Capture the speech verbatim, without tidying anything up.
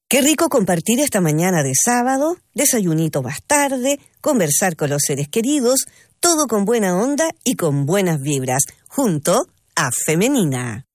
Qué rico compartir esta mañana de sábado, desayunito más tarde, conversar con los seres queridos, todo con buena onda y con buenas vibras, junto a Femenina.